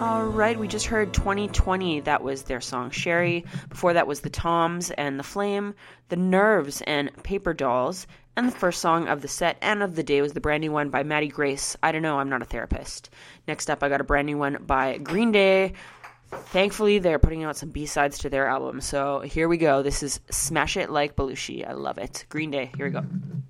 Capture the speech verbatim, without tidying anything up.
All right, we just heard twenty twenty. That was their song Sherry. Before that was the Toms and the Flame, the Nerves and Paper Dolls. And the first song of the set and of the day was the brand new one by Maddie Grace. I don't know, I'm not a therapist. Next up, I got a brand new one by Green Day. Thankfully, they're putting out some B-sides to their album. So here we go. This is Smash It Like Belushi. I love it. Green Day, here we go.